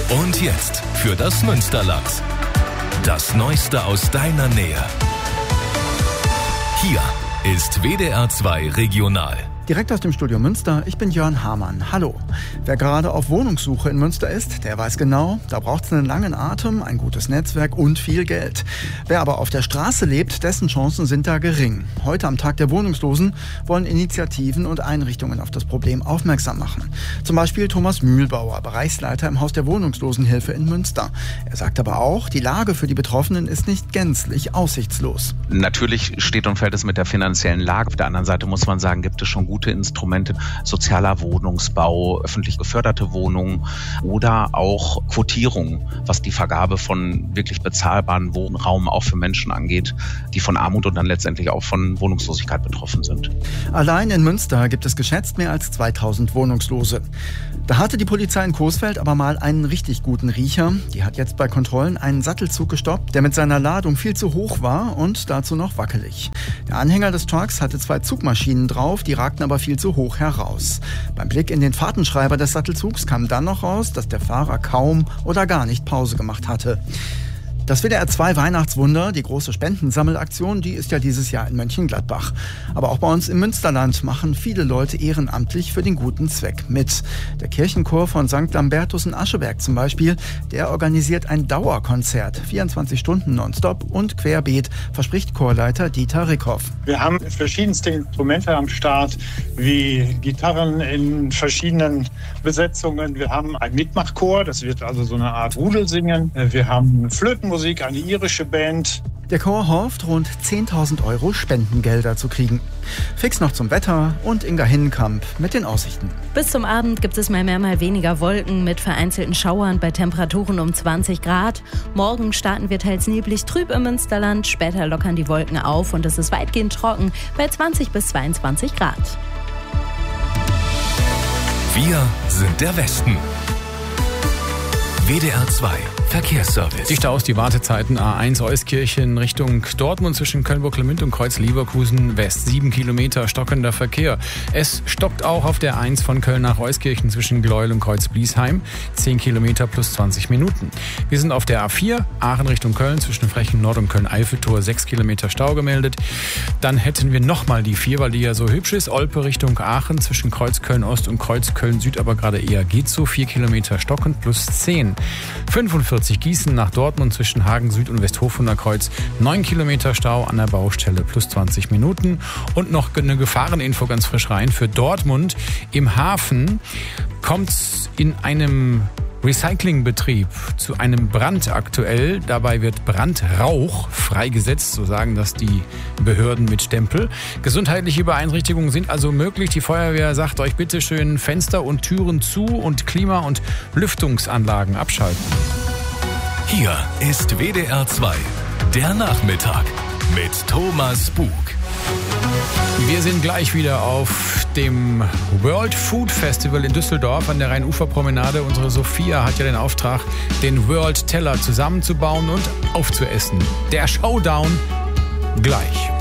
Und jetzt für das Münsterland. Das Neueste aus deiner Nähe. Hier ist WDR 2 Regional. Direkt aus dem Studio Münster, ich bin Jörn Hamann. Hallo. Wer gerade auf Wohnungssuche in Münster ist, der weiß genau, da braucht es einen langen Atem, ein gutes Netzwerk und viel Geld. Wer aber auf der Straße lebt, dessen Chancen sind da gering. Heute am Tag der Wohnungslosen wollen Initiativen und Einrichtungen auf das Problem aufmerksam machen. Zum Beispiel Thomas Mühlbauer, Bereichsleiter im Haus der Wohnungslosenhilfe in Münster. Er sagt aber auch, die Lage für die Betroffenen ist nicht gänzlich aussichtslos. Natürlich steht und fällt es mit der finanziellen Lage. Auf der anderen Seite muss man sagen, gibt es schon gute Instrumente, sozialer Wohnungsbau, öffentlich geförderte Wohnungen oder auch Quotierung, was die Vergabe von wirklich bezahlbaren Wohnraum auch für Menschen angeht, die von Armut und dann letztendlich auch von Wohnungslosigkeit betroffen sind. Allein in Münster gibt es geschätzt mehr als 2000 Wohnungslose. Da hatte die Polizei in Coesfeld aber mal einen richtig guten Riecher. Die hat jetzt bei Kontrollen einen Sattelzug gestoppt, der mit seiner Ladung viel zu hoch war und dazu noch wackelig. Der Anhänger des Trucks hatte 2 Zugmaschinen drauf, die ragten aber viel zu hoch heraus. Beim Blick in den Fahrtenschreiber des Sattelzugs kam dann noch raus, dass der Fahrer kaum oder gar nicht Pause gemacht hatte. Das WDR 2 Weihnachtswunder, die große Spendensammelaktion, die ist ja dieses Jahr in Mönchengladbach. Aber auch bei uns im Münsterland machen viele Leute ehrenamtlich für den guten Zweck mit. Der Kirchenchor von St. Lambertus in Ascheberg zum Beispiel, der organisiert ein Dauerkonzert, 24 Stunden nonstop und querbeet, verspricht Chorleiter Dieter Rickhoff. Wir haben verschiedenste Instrumente am Start, wie Gitarren in verschiedenen Besetzungen. Wir haben einen Mitmachchor, das wird also so eine Art Rudelsingen. Wir haben Flötenmusik, eine irische Band. Der Chor hofft, rund 10.000 € Spendengelder zu kriegen. Fix noch zum Wetter und Inga Hinnenkamp mit den Aussichten. Bis zum Abend gibt es mal mehr, mal weniger Wolken mit vereinzelten Schauern bei Temperaturen um 20 Grad. Morgen starten wir teils neblig trüb im Münsterland. Später lockern die Wolken auf und es ist weitgehend trocken bei 20 bis 22 Grad. Wir sind der Westen. WDR 2 Verkehrsservice. Dichter aus die Wartezeiten A1 Euskirchen Richtung Dortmund zwischen Köln-Burglemünd und Kreuz-Leverkusen West. 7 Kilometer stockender Verkehr. Es stockt auch auf der 1 von Köln nach Euskirchen zwischen Gleuel und Kreuz-Bliesheim. 10 Kilometer plus 20 Minuten. Wir sind auf der A4 Aachen Richtung Köln zwischen Frechen-Nord und Köln-Eiffeltor. 6 Kilometer Stau gemeldet. Dann hätten wir nochmal die 4, weil die ja so hübsch ist. Olpe Richtung Aachen zwischen Kreuz-Köln-Ost und Kreuz-Köln-Süd, aber gerade eher geht so. 4 Kilometer stockend plus 10. 45 Gießen nach Dortmund zwischen Hagen Süd und Westhofuner Kreuz. 9 Kilometer Stau an der Baustelle plus 20 Minuten. Und noch eine Gefahreninfo ganz frisch rein. Für Dortmund im Hafen kommt es in einem Recyclingbetrieb zu einem Brand aktuell. Dabei wird Brandrauch freigesetzt, so sagen das die Behörden mit Stempel. Gesundheitliche Beeinträchtigungen sind also möglich. Die Feuerwehr sagt euch bitte schön Fenster und Türen zu und Klima- und Lüftungsanlagen abschalten. Hier ist WDR 2, der Nachmittag mit Thomas Bug. Wir sind gleich wieder auf dem World Food Festival in Düsseldorf an der Rheinuferpromenade. Unsere Sophia hat ja den Auftrag, den World Teller zusammenzubauen und aufzuessen. Der Showdown gleich.